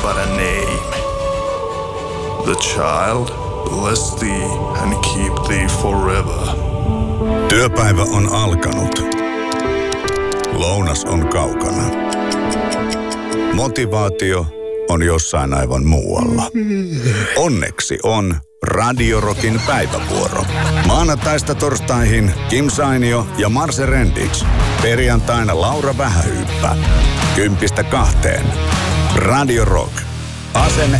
but a name. The child, bless thee and keep thee forever. Työpäivä on alkanut. Lounas on kaukana. Motivaatio on jossain aivan muualla. Onneksi on Radio Rockin päivävuoro. Maanantaista torstaihin Kim Sainio ja Marse Rendic. Perjantaina Laura Vähähyyppä. 10-2. Radio Rock. Asenne